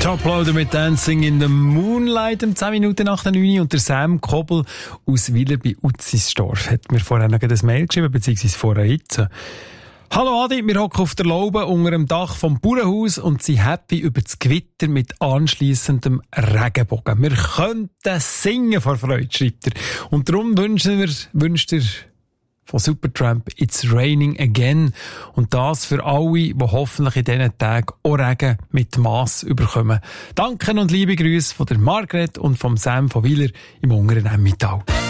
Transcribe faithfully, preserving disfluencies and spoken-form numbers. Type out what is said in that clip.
Toploader mit Dancing in the Moonlight um zehn Minuten nach der neun und der Sam Kobel aus Wieler bei Utzisdorf hat mir vorher noch ein Mail geschrieben, beziehungsweise vorher jetzt. Hallo Adi, wir hocken auf der Laube unter dem Dach vom Bauernhaus und sind happy über das Gewitter mit anschliessendem Regenbogen. Wir könnten singen vor Freude, schreibt er. Und darum wünschen wir, wünscht er von Supertramp It's Raining Again. Und das für alle, die hoffentlich in diesen Tagen auch Regen mit Mass überkommen. Danke und liebe Grüße von der Margret und vom Sam von Wieler im unteren Emmental.